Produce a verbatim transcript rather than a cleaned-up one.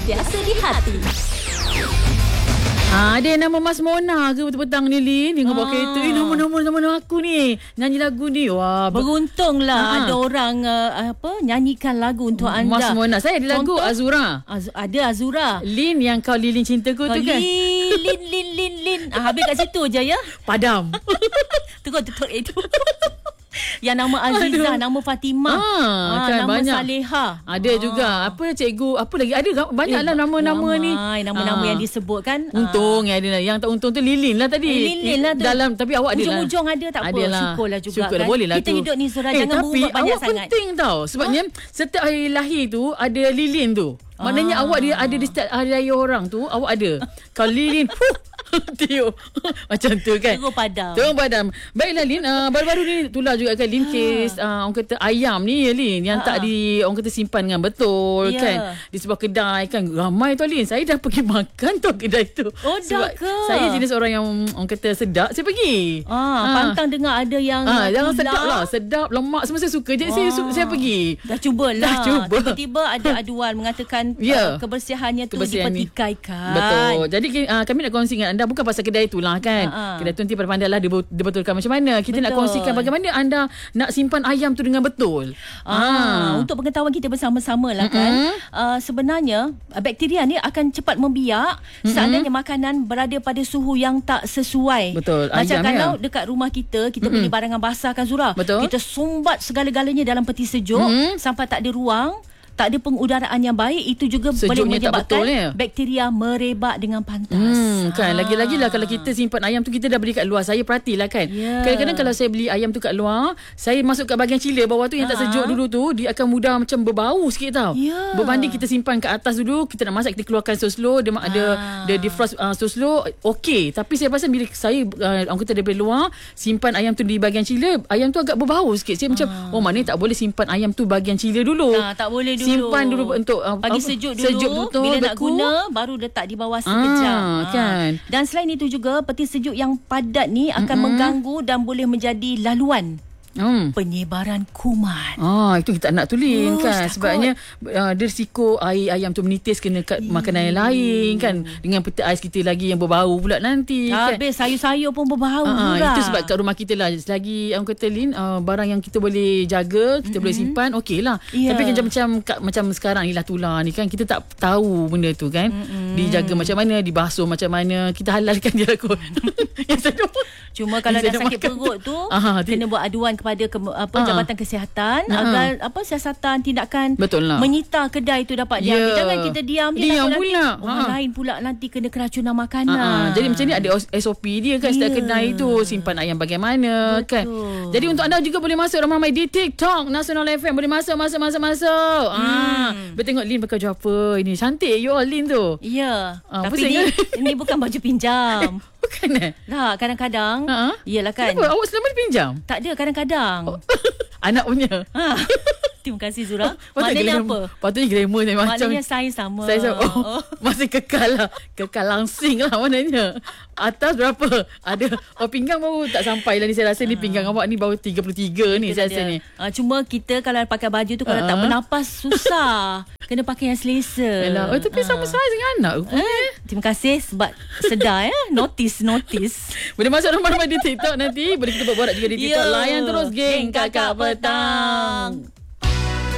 sentiasa di hati. Ah, ada nama Mas Mona ke petang ni, Lin? Tengok bawa Ah. kereta. Eh, nama-nama nama aku ni. Nyanyi lagu ni. Wah, ber- Beruntunglah Ah. ada orang uh, apa nyanyikan lagu untuk anda. Mas Mona. Saya ada lagu Contoh? Azura. Az- ada Azura. Lin yang kau lilin cintaku Kau tu kan? Lin, lin, lin, lin, lin. Ah, habis kat situ je ya. Padam. Tengok tutup itu. Yang nama Azizah, Aduh. nama Fatimah, Ah, ah, kan nama banyak. Saleha. Ada juga. Apa cikgu, apa lagi? Ada banyaklah Eh, nama-nama ni. ramai nama-nama Ah. yang disebut kan. Untung yang ada. Yang tak untung tu Lilin lah tadi. Eh, Lilin lah tu. Dalam, tapi awak ada lah. Ujung-ujung ada tak apa. Adalah. Syukurlah juga Syukurlah, kan. boleh lah Kita tu. hidup ni Zura, eh, jangan tapi berubah banyak awak sangat. penting tau. Sebabnya setiap hari lahir tu ada Lilin tu. Maknanya Ah. awak dia ada di setiap hari lahir orang tu, awak ada. Kalau Lilin, huh, tiup. Macam tu kan. Terus padam. Terus padam. Baiklah Lin, uh, baru-baru ni tular juga kan Lin kes uh, orang kata ayam ni ya Lin yang Ha. tak di orang kata simpan dengan betul Ya. kan. Di sebuah kedai kan ramai tu Lin. Saya dah pergi makan tu kedai tu. Oh, dah Sebab ke? saya jenis orang yang orang kata sedap, saya pergi. Ah, pantang dengar ada yang Ah, jangan tular. sedap lah. Sedap, lemak semua saya suka. Jadi saya, su- saya pergi. Dah cubalah. Dah cuba. Tiba-tiba ada aduan mengatakan Ya. uh, kebersihannya tu Kebersihan ni. dipertikaikan. Betul. Jadi uh, kami nak kongsi dengan anda bukan pasal kedai tu lah kan. Ha-ha. Kedai tu nanti pandai lah dia, dia betulkan macam mana. Kita nak Betul. kongsikan bagaimana anda nak simpan ayam tu dengan betul. Ah, untuk pengetahuan kita bersama-sama lah kan. Mm-mm. Uh, sebenarnya uh, bakteria ni akan cepat membiak Mm-mm. seandainya makanan berada pada suhu yang tak sesuai. Betul. Macam Ayam kalau ya. dekat rumah kita kita beli barangan basah kan Zura. Betul. Kita sumbat segala-galanya dalam peti sejuk Mm-mm. sampai tak ada ruang. Tak ada pengudaraan yang baik, itu juga Sejuknya boleh tak menyebabkan betul, ya? bakteria merebak dengan pantas. Hmm, kan. Ah. Lagi-lagi lah kalau kita simpan ayam tu kita dah beli kat luar. Saya perhatilah kan. Ya. Kadang-kadang kalau saya beli ayam tu kat luar, saya masuk kat bahagian chiller bawah tu yang tak Ha. sejuk dulu tu, dia akan mudah macam berbau sikit tau. Ya. Berbanding kita simpan kat atas dulu, kita nak masak kita keluarkan slow-slow, dia ada Ah. dia defrost uh, slow-slow, okey. Tapi saya perasan bila saya uh, orang kata daripada luar, simpan ayam tu di bahagian chiller, ayam tu agak berbau sikit. Saya macam, oh maknanya tak boleh simpan ayam tu bahagian chiller dulu. Ah, tak boleh dulu. Simpan dulu untuk uh, Bagi apa? sejuk dulu. Sejuk betul, Bila nak beku. guna baru letak di bawah sekejap. Ah, kan. Dan selain itu juga peti sejuk yang padat ni akan mm-hmm. mengganggu dan boleh menjadi laluan Hmm. penyebaran kuman. Ah, itu kita tak nak tuling Oh, kan. takut. Sebabnya uh, dia risiko air ayam tu menitis kena kat makanan yang lain kan. Dengan peti ais kita lagi yang berbau pula nanti kan. Habis sayur-sayur pun berbau. Ah, Zura. itu sebab kat rumah kita lah. Selagi orang kata Lin, uh, barang yang kita boleh jaga, kita mm-hmm. boleh simpan, okey lah. Ya. Tapi kan macam kat, macam sekarang ni lah tular ni kan, kita tak tahu benda tu kan. Mm-hmm. Dijaga macam mana, dibasuh macam mana, kita halalkan dia lah kot. Yang saya dah- Cuma kalau yang dah saya sakit makan perut tu. tu, Ah, kena buat aduan kepada ke, apa Ah. Jabatan Kesihatan Ah. agar apa siasatan tindakan Betul lah. menyita kedai tu dapat Ya. diambil. Jangan kita diam je, Diam takut nanti pula. orang Ha. lain pula nanti kena keracunan makanan. Uh-huh. Jadi macam ni ada S O P dia kan setiap Ya. kedai tu simpan ayam bagaimana. Betul. Kan. Jadi untuk anda juga boleh masuk ramai-ramai di TikTok Nasional F M, boleh masuk masuk masuk masuk. Hmm. Ah, boleh tengok Lin pakai baju apa. Ini cantik you all Lin tu. Ya. Ah, Tapi pusing ni, kan? ni bukan baju pinjam. Bukan eh? Lah, kadang-kadang. Ha? Iyalah kan. Kenapa awak selama dipinjam? Tak ada kadang-kadang. Oh. Anak punya. Ha. Terima kasih Zura. Patut Maknanya glamour. apa? Patutnya glamour ni macam. Maknanya saiz sama. Saya sama. Oh, masih kekal lah. Kekal langsing lah maknanya. Atas berapa? Ada. Oh pinggang baru tak sampai lah ni. Saya rasa ni pinggang awak ni baru tiga puluh tiga ni Kita saya rasa ada. ni. Uh, cuma kita kalau pakai baju tu kalau Ha. tak bernapas susah. Kena pakai yang selesa. Yalah. Oh, tapi sama saiz dengan anak pun. Eh, terima kasih sebab sedar ya. Notice, notice. Boleh masuk ramai-ramai di TikTok nanti. Boleh kita buat borak juga di TikTok. Ya. Layan terus geng Geng Kakak Kakak Petang.